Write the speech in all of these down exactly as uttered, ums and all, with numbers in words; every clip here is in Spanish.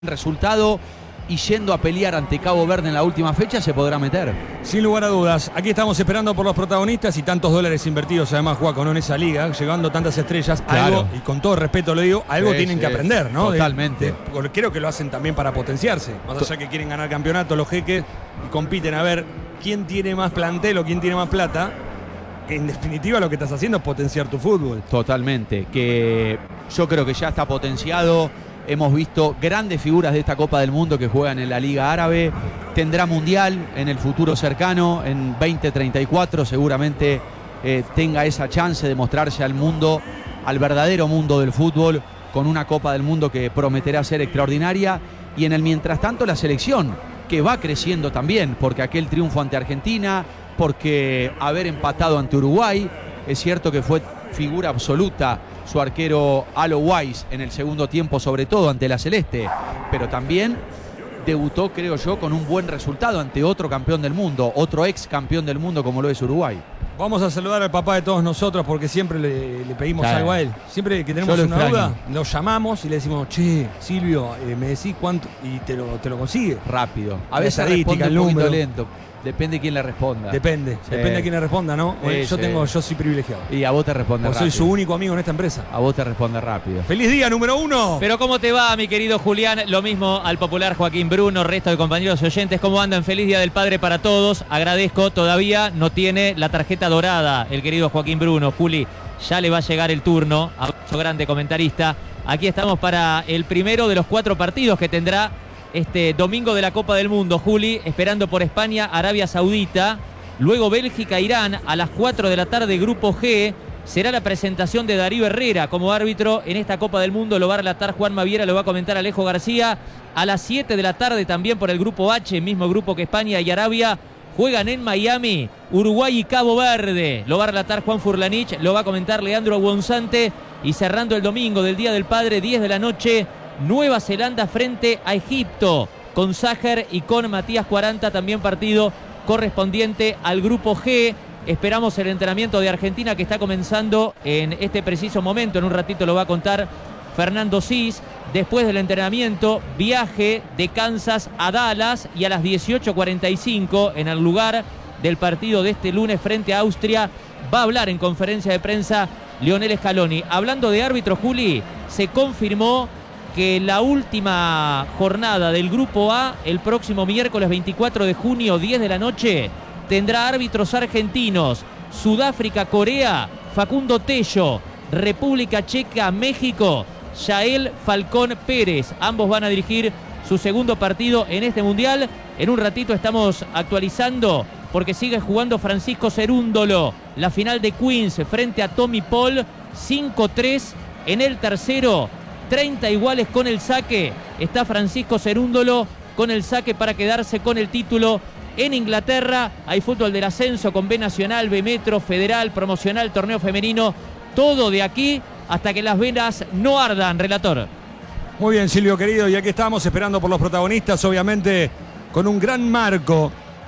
resultado y yendo a pelear ante Cabo Verde en la última fecha se podrá meter. Sin lugar a dudas, aquí estamos esperando por los protagonistas y tantos dólares invertidos además, Juaco, ¿no? En esa liga, llegando tantas estrellas, Claro. algo, y con todo respeto lo digo, algo Sí, tienen sí, que aprender, ¿no? totalmente. De, de, creo que lo hacen también para potenciarse, más allá que quieren ganar campeonato, los jeques, y compiten a ver quién tiene más plantel o quién tiene más plata. En definitiva lo que estás haciendo es potenciar tu fútbol. Totalmente, que yo creo que ya está potenciado. Hemos visto grandes figuras de esta Copa del Mundo que juegan en la Liga Árabe. Tendrá Mundial en el futuro cercano, en veinte treinta y cuatro seguramente eh, tenga esa chance de mostrarse al mundo, al verdadero mundo del fútbol, con una Copa del Mundo que prometerá ser extraordinaria. Y en el mientras tanto la selección, que va creciendo también, porque aquel triunfo ante Argentina, porque haber empatado ante Uruguay, es cierto que fue figura absoluta su arquero Alo Weiss en el segundo tiempo, sobre todo ante la Celeste, pero también debutó, creo yo, con un buen resultado ante otro campeón del mundo, otro ex campeón del mundo como lo es Uruguay. Vamos a saludar al papá de todos nosotros porque siempre le, le pedimos Claro. algo a él. Siempre que tenemos Yo lo una extraño. duda, lo llamamos y le decimos, che, Silvio, eh, me decís cuánto, y te lo, te lo consigue. Rápido. A La veces estadística, responde el un poquito número. lento. Depende de quién le responda. Depende, Sí. depende a quién le responda, ¿no? Sí, yo sí. tengo, yo soy privilegiado. Y a vos te responde Porque soy rápido. su único amigo en esta empresa. A vos te responde rápido. ¡Feliz día, número uno! Pero ¿cómo te va, mi querido Julián? Lo mismo al popular Joaquín Bruno, resto de compañeros y oyentes. ¿Cómo andan? Feliz Día del Padre para todos. Agradezco, todavía no tiene la tarjeta dorada el querido Joaquín Bruno. Juli, ya le va a llegar el turno. Abrazo grande, comentarista. Aquí estamos para el primero de los cuatro partidos que tendrá este domingo de la Copa del Mundo. Juli, esperando por España, Arabia Saudita. Luego Bélgica, Irán, a las cuatro de la tarde, Grupo G. Será la presentación de Darío Herrera como árbitro en esta Copa del Mundo. Lo va a relatar Juan Maviera, lo va a comentar Alejo García. A las siete de la tarde también por el Grupo H, mismo grupo que España y Arabia. Juegan en Miami, Uruguay y Cabo Verde. Lo va a relatar Juan Furlanich, lo va a comentar Leandro Gonzante. Y cerrando el domingo del Día del Padre, diez de la noche, Nueva Zelanda frente a Egipto. Con Sájer y con Matías cuarenta, también partido correspondiente al Grupo G. Esperamos el entrenamiento de Argentina que está comenzando en este preciso momento. En un ratito lo va a contar Fernando Cis. Después del entrenamiento, viaje de Kansas a Dallas y a las dieciocho cuarenta y cinco, en el lugar del partido de este lunes frente a Austria, va a hablar en conferencia de prensa Lionel Scaloni. Hablando de árbitro, Juli, se confirmó que la última jornada del Grupo A, el próximo miércoles veinticuatro de junio, diez de la noche, tendrá árbitros argentinos. Sudáfrica, Corea, Facundo Tello. República Checa, México, Yael Falcón Pérez. Ambos van a dirigir su segundo partido en este mundial. En un ratito estamos actualizando porque sigue jugando Francisco Cerúndolo. La final de Queens frente a Tommy Paul. cinco tres en el tercero. treinta iguales con el saque. Está Francisco Cerúndolo con el saque para quedarse con el título. En Inglaterra hay fútbol del ascenso con B Nacional, B Metro, Federal, Promocional, Torneo Femenino. Todo de aquí hasta que las venas no ardan, relator. Muy bien, Silvio querido, y aquí estamos esperando por los protagonistas, obviamente con un gran marco.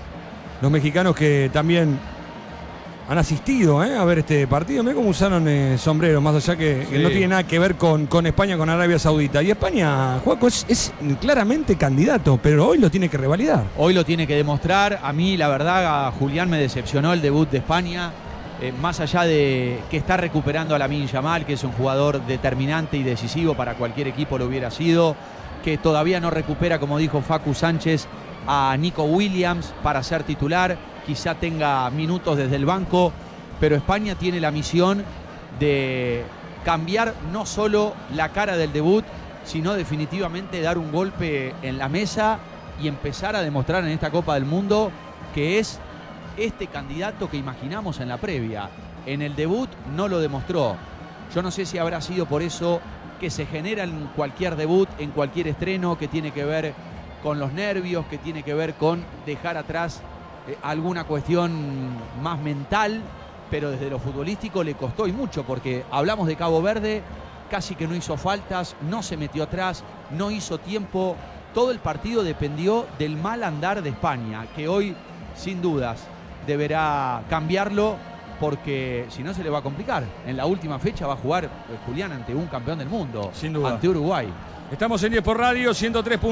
Los mexicanos que también han asistido ¿eh? a ver este partido. Mirá cómo usaron eh, sombrero, más allá que, Sí. que no tiene nada que ver con, con España, con Arabia Saudita. Y España, Juaco, es, es claramente candidato, pero hoy lo tiene que revalidar. Hoy lo tiene que demostrar. A mí, la verdad, a Julián me decepcionó el debut de España. Eh, más allá de que está recuperando a Lamine Yamal, que es un jugador determinante y decisivo para cualquier equipo lo hubiera sido, que todavía no recupera, como dijo Facu Sánchez, a Nico Williams para ser titular, quizá tenga minutos desde el banco, pero España tiene la misión de cambiar no solo la cara del debut, sino definitivamente dar un golpe en la mesa y empezar a demostrar en esta Copa del Mundo que es este candidato que imaginamos en la previa. En el debut no lo demostró. Yo no sé si habrá sido por eso que se genera en cualquier debut, en cualquier estreno, que tiene que ver con los nervios, que tiene que ver con dejar atrás eh, alguna cuestión más mental, pero desde lo futbolístico le costó y mucho, porque hablamos de Cabo Verde, casi que no hizo faltas, no se metió atrás, no hizo tiempo. Todo el partido dependió del mal andar de España, que hoy, sin dudas, deberá cambiarlo, porque si no se le va a complicar. En la última fecha va a jugar eh, Julián ante un campeón del mundo, Sin duda. ante Uruguay. Estamos en diez por Radio, ciento tres.